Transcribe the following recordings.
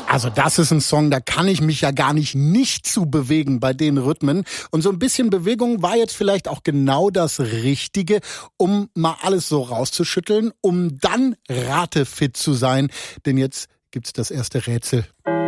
Also das ist ein Song, da kann ich mich ja gar nicht zu bewegen bei den Rhythmen. Und so ein bisschen Bewegung war jetzt vielleicht auch genau das Richtige, um mal alles so rauszuschütteln, um dann ratefit zu sein. Denn jetzt gibt's das erste Rätsel.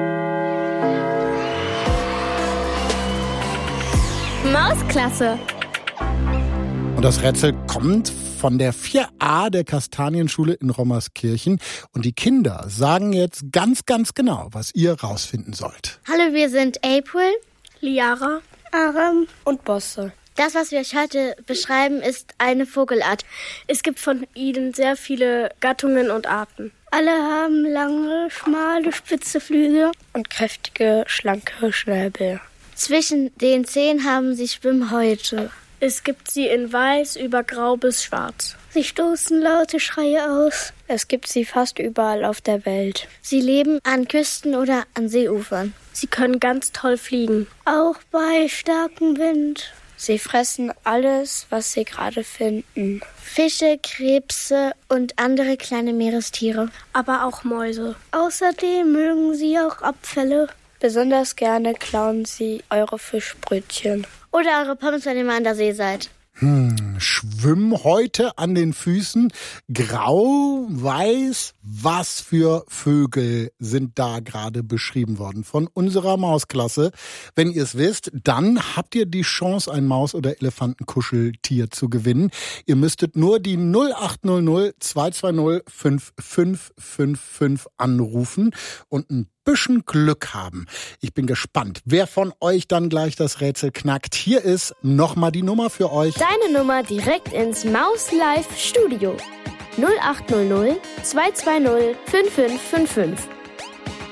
Mausklasse. Und das Rätsel kommt von der 4a der Kastanienschule in Rommerskirchen. Und die Kinder sagen jetzt ganz genau, was ihr rausfinden sollt. Hallo, wir sind April, Liara, Aram und Bosse. Das, was wir euch heute beschreiben, ist eine Vogelart. Es gibt von ihnen sehr viele Gattungen und Arten. Alle haben lange, schmale, spitze Flügel und kräftige, schlanke Schnäbel. Zwischen den Zehen haben sie Schwimmhäute. Es gibt sie in weiß, über grau bis schwarz. Sie stoßen laute Schreie aus. Es gibt sie fast überall auf der Welt. Sie leben an Küsten oder an Seeufern. Sie können ganz toll fliegen. Auch bei starkem Wind. Sie fressen alles, was sie gerade finden. Fische, Krebse und andere kleine Meerestiere. Aber auch Mäuse. Außerdem mögen sie auch Abfälle. Besonders gerne klauen sie eure Fischbrötchen. Oder eure Pommes, wenn ihr mal an der See seid. Schwimmhäute an den Füßen, grau, weiß. Was für Vögel sind da gerade beschrieben worden von unserer Mausklasse? Wenn ihr es wisst, dann habt ihr die Chance, ein Maus- oder Elefantenkuscheltier zu gewinnen. Ihr müsstet nur die 0800 220 5555 anrufen und ein bisschen Glück haben. Ich bin gespannt, wer von euch dann gleich das Rätsel knackt. Hier ist nochmal die Nummer für euch. Deine Nummer direkt ins Maus Live Studio. 0800 220 5555.